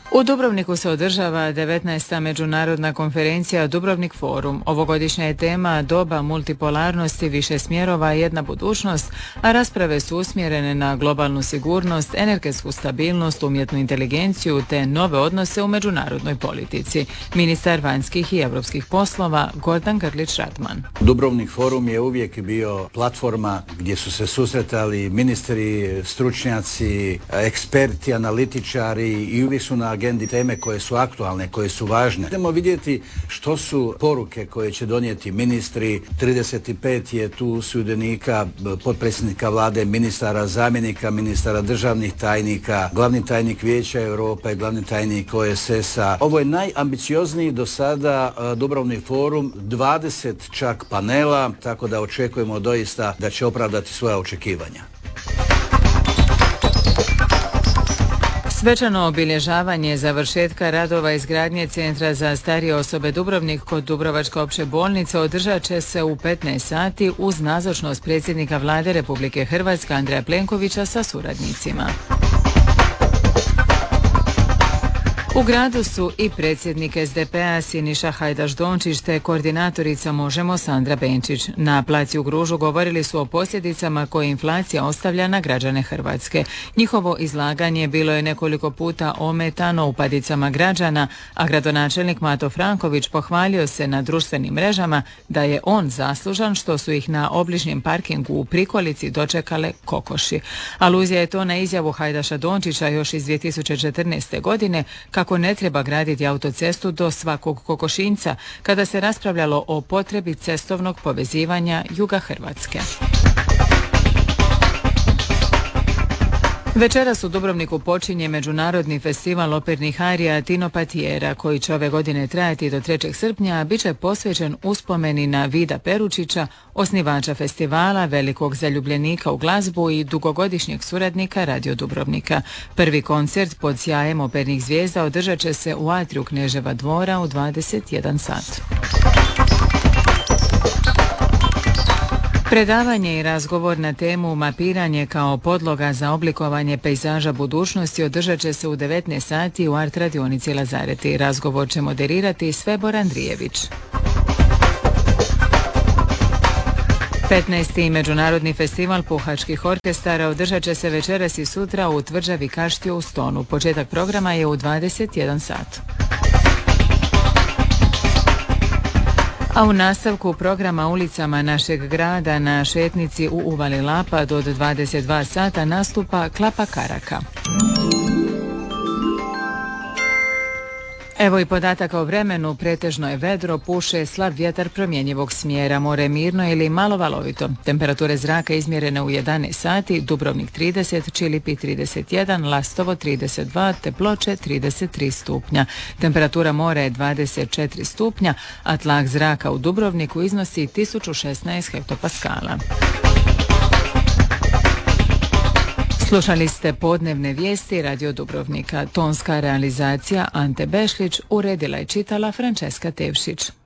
U Dubrovniku se održava 19. međunarodna konferencija Dubrovnik Forum. Ovogodišnja je tema doba multipolarnosti, više smjerova, jedna budućnost, a rasprave su usmjerene na globalnu sigurnost, energetsku stabilnost, umjetnu inteligenciju te nove odnose u međunarodnoj politici. Ministar vanjskih i europskih poslova Gordan Grlić-Radman. Dubrovnik Forum je uvijek bio platforma gdje su se susretali ministri, stručnjaci, eksperti, analitičari i uvijek su na agendi teme koje su aktualne, koje su važne. Idemo vidjeti što su poruke koje će donijeti ministri. 35 je tu sudionika, potpredsjednika vlade, ministara, zamjenika ministara, državnih tajnika, glavni tajnik Vijeća Europe, glavni tajnik OESS-a. Ovo je najambiciozniji do sada Dubrovnik Forum, 20 čak panela, tako da očekujemo doista da će opravdati svoja očekivanja. Svečano obilježavanje završetka radova izgradnje Centra za starije osobe Dubrovnik kod Dubrovačke opće bolnice održat će se u 15 sati uz nazočnost predsjednika Vlade Republike Hrvatske Andreja Plenkovića sa suradnicima. U gradu su i predsjednik SDP-a Siniša Hajdaš-Dončić te koordinatorica Možemo Sandra Benčić. Na placi u Gružu govorili su o posljedicama koje inflacija ostavlja na građane Hrvatske. Njihovo izlaganje bilo je nekoliko puta ometano upadicama građana, a gradonačelnik Mato Franković pohvalio se na društvenim mrežama da je on zaslužan što su ih na obližnjem parkingu u Prikolici dočekale kokoši. Aluzija je to na izjavu Hajdaša Dončića još iz 2014. godine kako ne treba graditi autocestu do svakog kokošinjca kada se raspravljalo o potrebi cestovnog povezivanja juga Hrvatske. Večeras u Dubrovniku počinje Međunarodni festival opernih arija Tino Patiera koji će ove godine trajati do 3. srpnja, a bit će posvećen uspomeni na Vida Peručića, osnivača festivala, velikog zaljubljenika u glazbu i dugogodišnjeg suradnika Radio Dubrovnika. Prvi koncert pod sjajem opernih zvijezda održat će se u atriju Kneževa dvora u 21 sat. Predavanje i razgovor na temu mapiranje kao podloga za oblikovanje pejzaža budućnosti održat će se u 19 sati u art radionici Lazareti. Razgovor će moderirati Svebor Andrijević. 15. Međunarodni festival puhačkih orkestara održat će se večeras i sutra u tvrđavi Kaštiju u Stonu. Početak programa je u 21 sat. A u nastavku programa ulicama našeg grada na šetnici u Uvali Lapad od 22 sata nastupa Klapa Karaka. Evo i podataka o vremenu, pretežno je vedro, puše slab vjetar promjenjivog smjera, more mirno ili malo valovito. Temperature zraka izmjerene u 11 sati, Dubrovnik 30, Čilipi 31, Lastovo 32, te Ploče 33 stupnja. Temperatura mora je 24 stupnja, a tlak zraka u Dubrovniku iznosi 1016 hektopaskala. Slušali ste podnevne vijesti Radio Dubrovnika. Tonska realizacija Ante Bešlić, uredila i čitala Frančeska Tevšić.